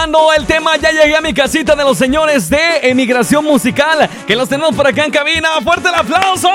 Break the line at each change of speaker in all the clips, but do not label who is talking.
sonando el tema Ya llegué a mi casita de los señores de Emigración Musical, que los tenemos por acá en cabina. ¡Fuerte el aplauso!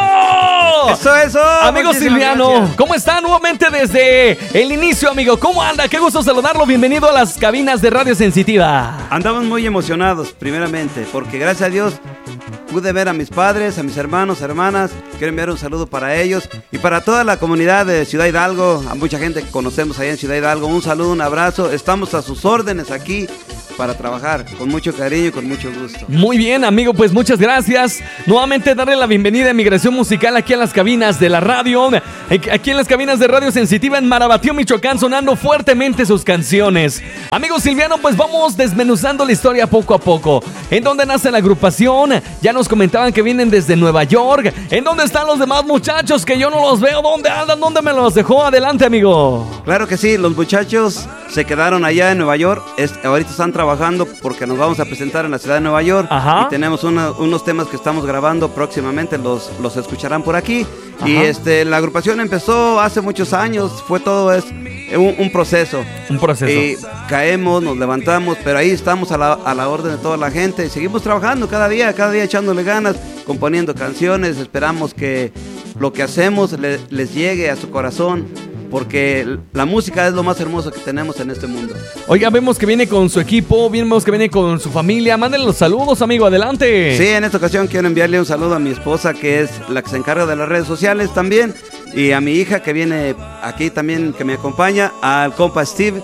Eso.
Amigo Silviano, gracias. ¿Cómo está nuevamente desde el inicio, amigo? ¿Cómo anda? Qué gusto saludarlo. Bienvenido a las cabinas de Radio Sensitiva.
Andamos muy emocionados, primeramente, porque gracias a Dios pude ver a mis padres, a mis hermanos, hermanas. Quiero enviar un saludo para ellos y para toda la comunidad de Ciudad Hidalgo, a mucha gente que conocemos allá en Ciudad Hidalgo. Un saludo, un abrazo. Estamos a sus órdenes aquí para trabajar con mucho cariño y con mucho gusto.
Muy bien, amigo, pues muchas gracias. Nuevamente darle la bienvenida a Emigración Musical aquí a las cabinas de la radio, aquí en las cabinas de Radio Sensitiva en Marabatío, Michoacán, sonando fuertemente sus canciones. Amigo Silviano, pues vamos desmenuzando la historia poco a poco. ¿En dónde nace la agrupación? Ya nos comentaban que vienen desde Nueva York. ¿En dónde están los demás muchachos que yo no los veo? ¿Dónde andan? ¿Dónde me los dejó? Adelante, amigo.
Claro que sí, los muchachos se quedaron allá en Nueva York. Ahorita están trabajando porque nos vamos a presentar en la ciudad de Nueva York. Ajá. Y tenemos unos temas que estamos grabando próximamente, los escucharán por aquí. Ajá. Y la agrupación empezó hace muchos años, fue todo un proceso.
Un proceso.
Y caemos, nos levantamos, pero ahí estamos a la orden de toda la gente. Seguimos trabajando cada día echándole ganas, componiendo canciones. Esperamos que lo que hacemos les llegue a su corazón, porque la música es lo más hermoso que tenemos en este mundo.
Oiga, vemos que viene con su equipo, vemos que viene con su familia. Mándenle los saludos, amigo, adelante.
Sí, en esta ocasión quiero enviarle un saludo a mi esposa, que es la que se encarga de las redes sociales también, y a mi hija que viene aquí también, que me acompaña, al compa Steve,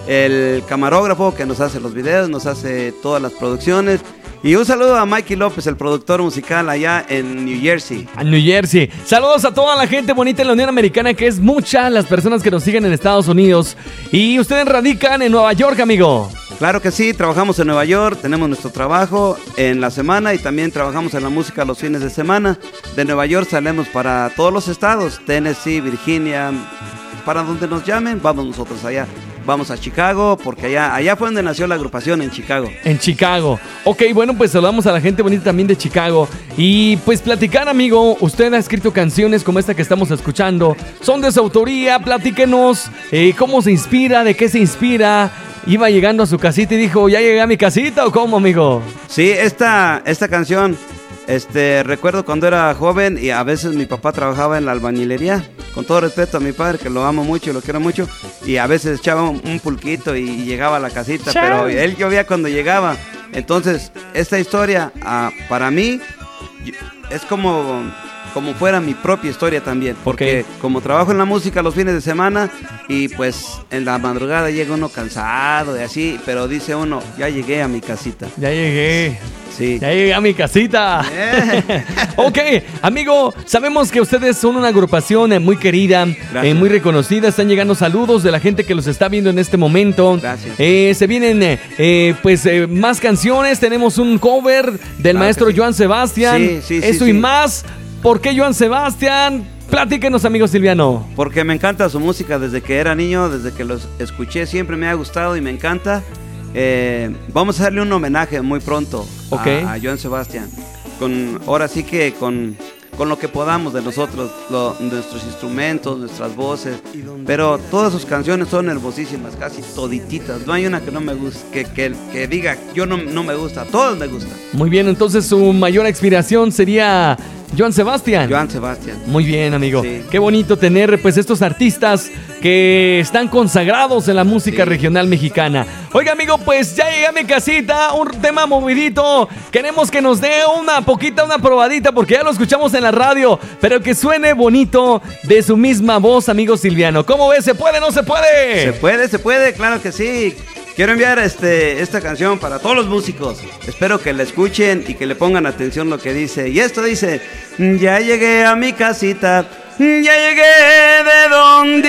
el camarógrafo que nos hace los videos, nos hace todas las producciones. Y un saludo a Mikey López, el productor musical allá en New Jersey.
A New Jersey. Saludos a toda la gente bonita en la Unión Americana, que es muchas las personas que nos siguen en Estados Unidos. Y ustedes radican en Nueva York, amigo.
Claro que sí, trabajamos en Nueva York, tenemos nuestro trabajo en la semana y también trabajamos en la música los fines de semana. De Nueva York salimos para todos los estados, Tennessee, Virginia, para donde nos llamen, vamos nosotros allá. Vamos a Chicago, porque allá fue donde nació la agrupación, en Chicago.
En Chicago. Ok, bueno, pues saludamos a la gente bonita también de Chicago. Y pues platicar, amigo, usted ha escrito canciones como esta que estamos escuchando. Son de su autoría, platíquenos cómo se inspira, de qué se inspira. Iba llegando a su casita y dijo, ¿ya llegué a mi casita o cómo, amigo?
Sí, esta canción, recuerdo cuando era joven y a veces mi papá trabajaba en la albañilería. Con todo respeto a mi padre, que lo amo mucho y lo quiero mucho, y a veces echaba un pulquito y llegaba a la casita, pero él llovía cuando llegaba. Entonces, esta historia para mí es como fuera mi propia historia también, porque como trabajo en la música los fines de semana y pues en la madrugada llega uno cansado y así, pero dice uno, ya llegué a mi casita.
Ya llegué.
Sí.
Ya llegué a mi casita. Ok, amigo, sabemos que ustedes son una agrupación muy querida, muy reconocida. Están llegando saludos de la gente que los está viendo en este momento.
Gracias.
Se vienen más canciones. Tenemos un cover del maestro Joan Sebastián.
Sí,
Eso y más. ¿Por qué Joan Sebastián? Platíquenos, amigo Silviano.
Porque me encanta su música desde que era niño, desde que los escuché, siempre me ha gustado y me encanta. Vamos a hacerle un homenaje muy pronto a Joan Sebastián. Ahora sí que con lo que podamos de nosotros, nuestros instrumentos, nuestras voces. Pero todas sus canciones son hermosísimas, casi todititas. No hay una que no me guste, que diga yo no me gusta, todas me gustan.
Muy bien, entonces su mayor inspiración sería Joan Sebastián.
Joan Sebastián.
Muy bien, amigo.
Sí.
Qué bonito tener pues estos artistas que están consagrados en la música regional mexicana. Oiga, amigo, pues ya llegué a mi casita, un tema movidito. Queremos que nos dé una probadita, porque ya lo escuchamos en la radio, pero que suene bonito de su misma voz, amigo Silviano. ¿Cómo ves? ¿Se puede o no se puede?
Se puede, claro que sí. Quiero enviar esta canción para todos los músicos. Espero que la escuchen y que le pongan atención lo que dice. Y esto dice: ya llegué a mi casita, ya llegué de donde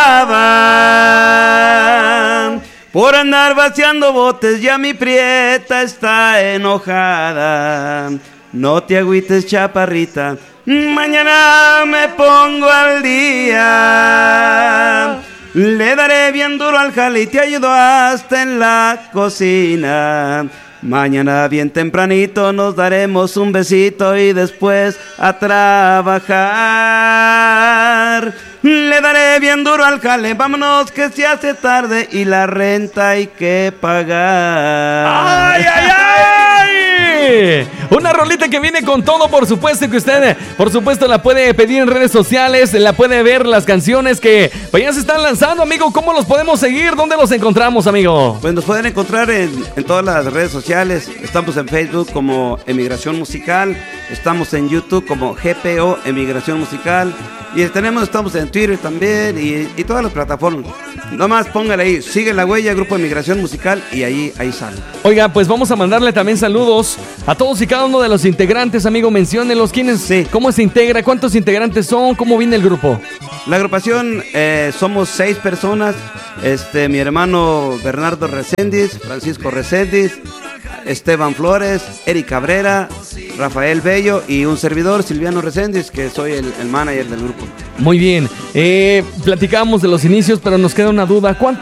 andaba. Por andar vaciando botes ya mi prieta está enojada. No te agüites, chaparrita, mañana me pongo al día. Le daré bien duro al jale y te ayudo hasta en la cocina. Mañana bien tempranito nos daremos un besito y después a trabajar. Le daré bien duro al jale, vámonos que se hace tarde y la renta hay que pagar.
¡Ay, ay, ay! Una rolita que viene con todo, por supuesto, que usted, por supuesto, la puede pedir en redes sociales, la puede ver las canciones que pues, ya se están lanzando, amigo. ¿Cómo los podemos seguir? ¿Dónde los encontramos, amigo?
Pues nos pueden encontrar en todas las redes sociales. Estamos en Facebook como Emigración Musical, estamos en YouTube como GPO Emigración Musical y estamos en Twitter también y todas las plataformas. Nomás póngale ahí, sigue la huella, Grupo Emigración Musical y ahí sale.
Oiga, pues vamos a mandarle también saludos a todos y cada uno de los integrantes, amigo. Menciónenlos, quiénes,
sí.
¿Cómo se integra? ¿Cuántos integrantes son? ¿Cómo viene el grupo?
La agrupación somos 6 personas. Mi hermano Bernardo Reséndiz, Francisco Reséndiz, Esteban Flores, Eric Cabrera, Rafael Bello y un servidor, Silviano Reséndiz, que soy el manager del grupo.
Muy bien, platicábamos de los inicios, pero nos queda una duda.